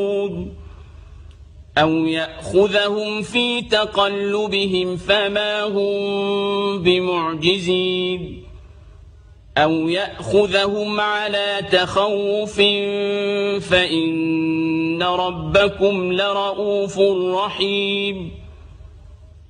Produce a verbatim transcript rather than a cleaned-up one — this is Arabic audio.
أو يأخذهم في تقلبهم فما هم بمعجزين أو يأخذهم على تخوف فإن ربكم لرءوف رحيم